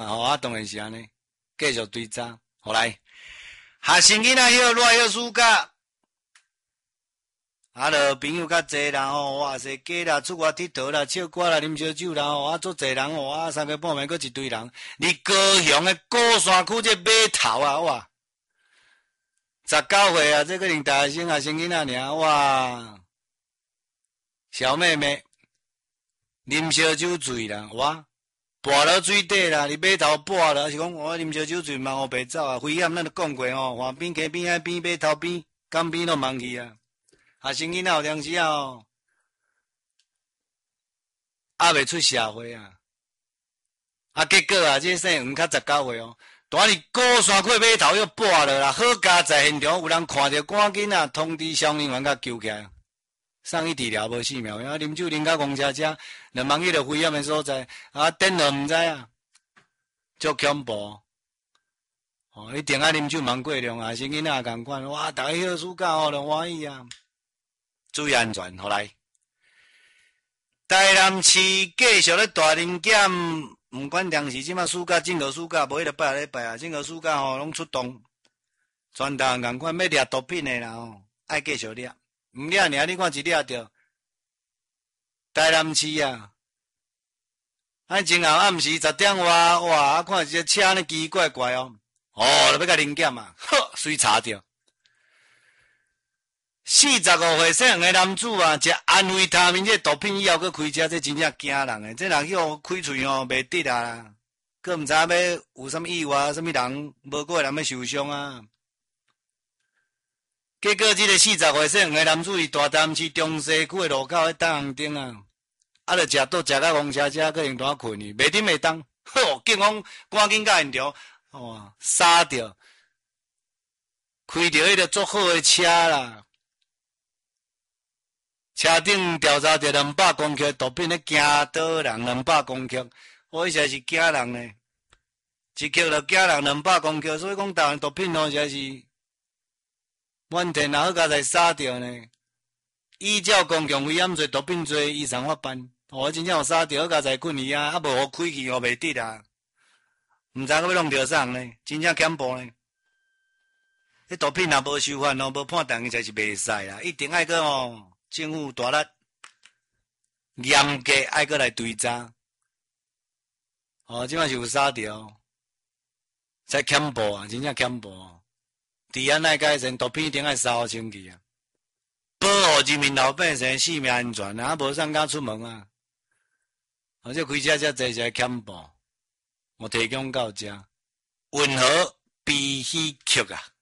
当然是安尼，继续追查。好来，学生囡仔许热许暑假，朋友较济啦吼，哇塞，假啦，出外佚佗啦，唱歌啦，啉烧酒啦吼，足济人吼，3个半暝搁一堆人。你高雄的鼓山区这码头啊，哇！19岁啊，这个连大学生啊，生囡仔尔，哇！小妹妹，啉烧酒醉啦，哇！跋落水底啦，你码头跋啦，是讲我啉烧酒醉，茫互白走啊！危险，咱都讲过吼，岸边、溪边、海边、码头边、港边都茫去啊！学生囡仔有当时啊吼，还未出社会啊！结果啊，这细黄较19岁哦。大哩鼓山区码头又跋落啦，好佳在现场有人看到，赶紧啊通知消防员甲救起来，送去治疗无4秒，啊啉酒啉到公车车，2万去到危险的所在，电话毋知啊，足恐怖。一定爱啉酒茫过量啊，生囡仔共款，哇，逐个许暑假吼，就欢喜啊，注意安全，好来。台南市继续咧大零检。毋管当时即马暑假、正月暑假，无迄个拜啊，正月暑假吼拢出动，全台共款要掠毒品的啦吼，爱继续掠，毋掠尔你看一掠着，台南市啊，前后暗时10点外，哇，看一只车呢奇奇怪怪哦，就要甲临检啊，随查着。45岁细汉的男子啊，食安非他命这毒品以后，佮开车，这真正惊人诶！这人去互开喙吼，袂得啊啦，佮毋知要有啥物意外，啥物人无过人要受伤啊。结果这个40岁细汉的男子，伫大潭市中西区的路口咧等红灯啊，就食到公车车，佮用单困去，袂顶袂当，警方赶紧到现场，杀着，开着迄个足好的车啦。车顶调查着200公克毒品咧，惊倒人200公克，实在是惊人呢。一克就惊人200公克，所以讲台湾毒品实在是满天啊，好佳才杀掉呢。依照公共危险罪、毒品罪依常法办，真正有杀掉，好佳才困去啊，无互开去，袂得啊。毋知要弄着啥呢？真正恐怖呢。迄毒品若无收犯无判定才是袂使啦，一定爱个政府大力严格爱过来追查，即摆是有杀掉，才恐怖啊！真正恐怖。治安爱改善，毒品一定爱扫清去啊！保护人民老百姓性命安全啊！无啥敢出门啊！这开车遮济才恐怖，我提供到遮，温和必须曲啊！